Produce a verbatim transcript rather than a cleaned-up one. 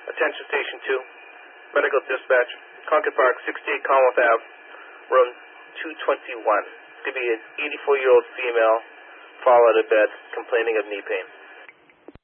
Attention Station two, Medical Dispatch, Concord Park, sixty-eight Commonwealth Avenue, room two twenty-one. It's going to be an eighty-four-year-old female, fall out of bed, complaining of knee pain.